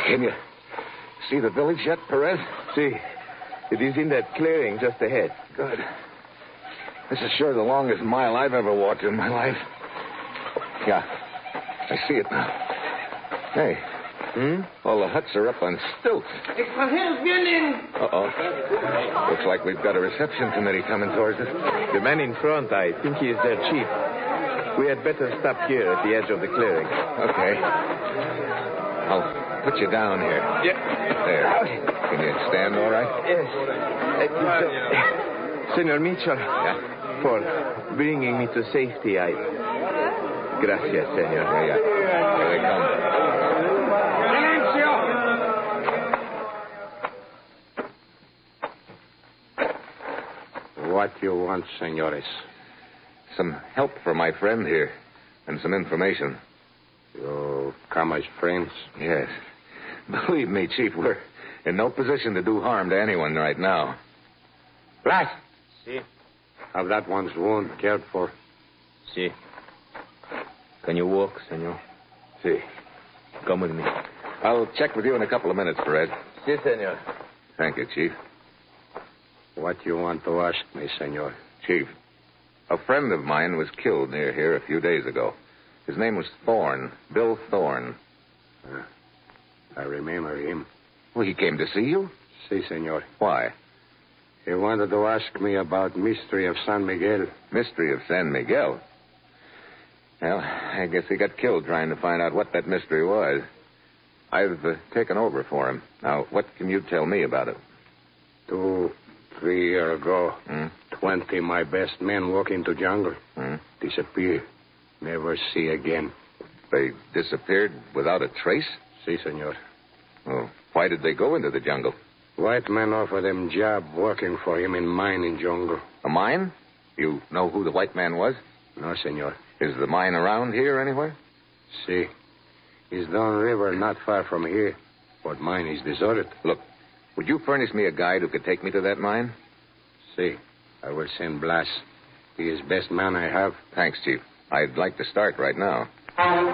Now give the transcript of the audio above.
Can you see the village yet, Perez? See. It is in that clearing just ahead. Good. This is sure the longest mile I've ever walked in my life. Yeah, I see it now. Hey. All the huts are up on stilts. Uh-oh. Looks like we've got a reception committee coming towards us. The man in front, I think he is their chief. We had better stop here at the edge of the clearing. Okay. I'll put you down here. Yeah. There. Can you stand all right? Yes. Senor Mitchell. Yeah? For bringing me to safety, Gracias, senor. Yeah. Here they come. What you want, senores? Some help for my friend here, and some information. You come as friends? Yes. Believe me, Chief, we're in no position to do harm to anyone right now. Blas! Si. Have that one's wound cared for? Si. Can you walk, senor? See. Come with me. I'll check with you in a couple of minutes, Perez. Si, senor. Thank you, Chief. What you want to ask me, senor? Chief, a friend of mine was killed near here a few days ago. His name was Thorne, Bill Thorne. I remember him. Well, he came to see you? Si, senor. Why? He wanted to ask me about mystery of San Miguel. Mystery of San Miguel? Well, I guess he got killed trying to find out what that mystery was. I've taken over for him. Now, what can you tell me about it? 2-3 years ago, 20 my best men walk into jungle. Disappear. Never see again. They disappeared without a trace? Si, senor. Well, why did they go into the jungle? White man offer them job working for him in mine in jungle. A mine? You know who the white man was? No, senor. Is the mine around here anywhere? Si. It's down river not far from here. But mine is deserted. Look, would you furnish me a guide who could take me to that mine? Si. I will send Blas. He is best man I have. Thanks, Chief. I'd like to start right now.